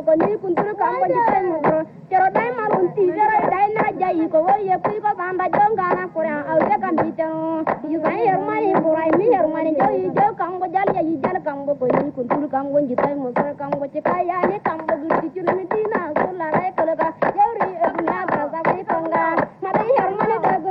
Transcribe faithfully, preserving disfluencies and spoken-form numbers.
ko ni kunturu kambo jitai mudro cero dai malun ti jero dai na jai ko wo ye pi ko sanda jonga na kura au de kan bitano yu sai yer mani kurai mi yer mani jo yi jo kambo jal ya yi jal kambo ko ni kunturu kambo jitai mudro kambo chikaya ni kambo giti chulmi tina so la rai